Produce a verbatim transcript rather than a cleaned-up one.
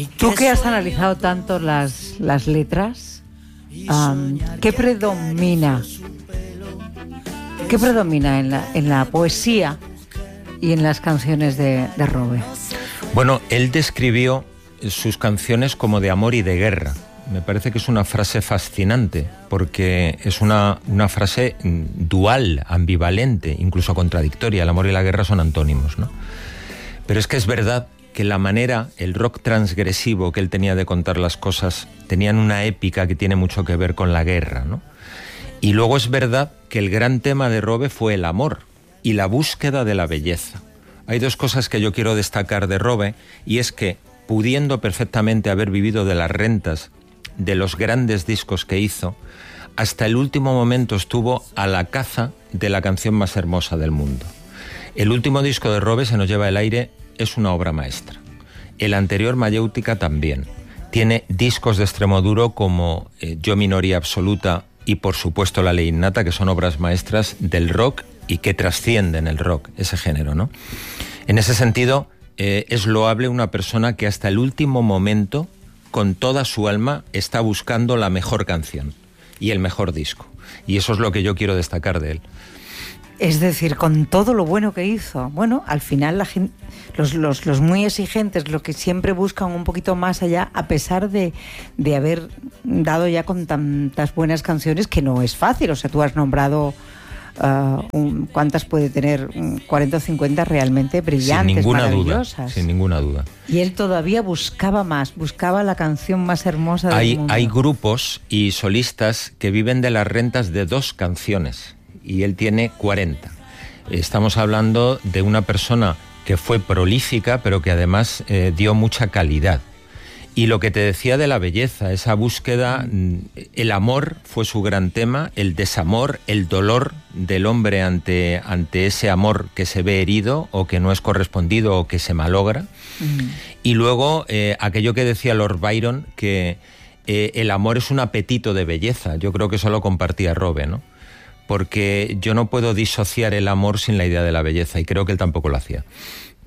Tú que has analizado tanto las, las letras, um, ¿qué predomina? ¿Qué predomina en la, en la poesía y en las canciones de, de Robe? Bueno, él describió sus canciones como de amor y de guerra. Me parece que es una frase fascinante, porque es una, una frase dual, ambivalente, incluso contradictoria. El amor y la guerra son antónimos, ¿no? Pero es que es verdad que la manera, el rock transgresivo que él tenía de contar las cosas, tenían una épica que tiene mucho que ver con la guerra, ¿no? Y luego es verdad que el gran tema de Robe fue el amor y la búsqueda de la belleza. Hay dos cosas que yo quiero destacar de Robe, y es que, pudiendo perfectamente haber vivido de las rentas de los grandes discos que hizo, hasta el último momento estuvo a la caza de la canción más hermosa del mundo. El último disco de Robe, Se nos lleva el aire, es una obra maestra. El anterior, Mayéutica, también. Tiene discos de extremo duro como eh, Yo minoría absoluta y por supuesto La ley innata, que son obras maestras del rock y que trascienden el rock, ese género, ¿no? En ese sentido, eh, es loable una persona que hasta el último momento, con toda su alma, está buscando la mejor canción y el mejor disco. Y eso es lo que yo quiero destacar de él. Es decir, con todo lo bueno que hizo. Bueno, al final la gente, los, los, los muy exigentes, los que siempre buscan un poquito más allá, a pesar de, de haber dado ya con tantas buenas canciones, que no es fácil. O sea, tú has nombrado uh, un, ¿cuántas puede tener? cuarenta o cincuenta realmente brillantes, sin ninguna maravillosas. Duda, sin ninguna duda. Y él todavía buscaba más, buscaba la canción más hermosa del hay, mundo. Hay grupos y solistas que viven de las rentas de dos canciones, y él tiene cuarenta. Estamos hablando de una persona que fue prolífica, pero que además eh, dio mucha calidad. Y lo que te decía de la belleza, esa búsqueda, el amor fue su gran tema, el desamor, el dolor del hombre ante, ante ese amor que se ve herido o que no es correspondido o que se malogra. Mm. Y luego eh, aquello que decía Lord Byron, que eh, el amor es un apetito de belleza. Yo creo que eso lo compartía Robe, ¿no? Porque yo no puedo disociar el amor sin la idea de la belleza, y creo que él tampoco lo hacía.